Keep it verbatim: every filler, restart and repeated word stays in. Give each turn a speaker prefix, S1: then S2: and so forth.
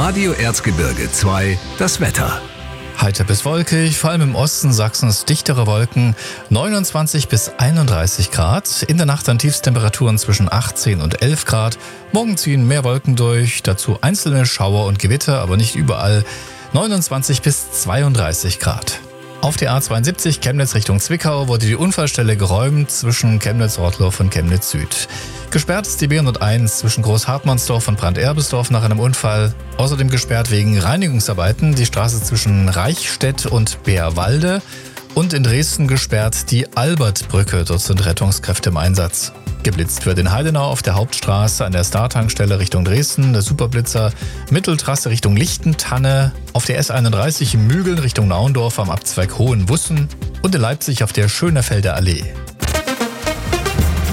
S1: Radio Erzgebirge zwei, das Wetter.
S2: Heiter bis wolkig, vor allem im Osten Sachsens dichtere Wolken, neunundzwanzig bis einunddreißig Grad. In der Nacht dann Tiefstemperaturen zwischen achtzehn und elf Grad. Morgen ziehen mehr Wolken durch, dazu einzelne Schauer und Gewitter, aber nicht überall. neunundzwanzig bis zweiunddreißig Grad. Auf der A zweiundsiebzig Chemnitz Richtung Zwickau wurde die Unfallstelle geräumt zwischen Chemnitz-Rottloff und Chemnitz Süd. Gesperrt ist die B hunderteins zwischen Großhartmannsdorf und Branderbesdorf nach einem Unfall. Außerdem gesperrt wegen Reinigungsarbeiten die Straße zwischen Reichstätt und Bärwalde. Und in Dresden gesperrt die Albertbrücke, dort sind Rettungskräfte im Einsatz. Geblitzt wird in Heidenau auf der Hauptstraße an der Star-Tankstelle Richtung Dresden, der Superblitzer, Mitteltrasse Richtung Lichtentanne, auf der S einunddreißig in Mügeln Richtung Naundorf am Abzweig Hohenwussen und in Leipzig auf der Schönefelder Allee.